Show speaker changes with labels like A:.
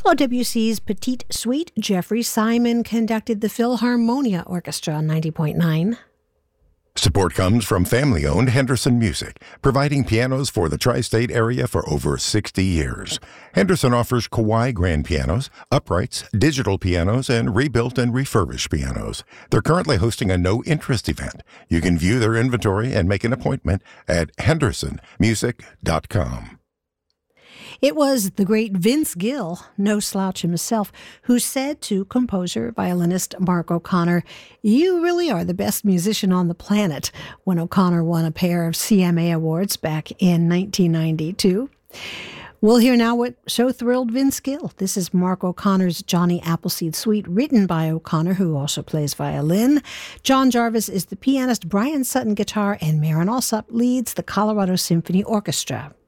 A: Claude Debussy's Petite Suite. Jeffrey Simon conducted the Philharmonia Orchestra on 90.9.
B: Support comes from family-owned Henderson Music, providing pianos for the tri-state area for over 60 years. Henderson offers Kawai grand pianos, uprights, digital pianos, and rebuilt and refurbished pianos. They're currently hosting a no-interest event. You can view their inventory and make an appointment at hendersonmusic.com.
A: It was the great Vince Gill, no slouch himself, who said to composer, violinist Mark O'Connor, "You really are the best musician on the planet," when O'Connor won a pair of CMA awards back in 1992. We'll hear now what so thrilled Vince Gill. This is Mark O'Connor's Johnny Appleseed Suite, written by O'Connor, who also plays violin. John Jarvis is the pianist, Brian Sutton guitar, and Marin Alsop leads the Colorado Symphony Orchestra.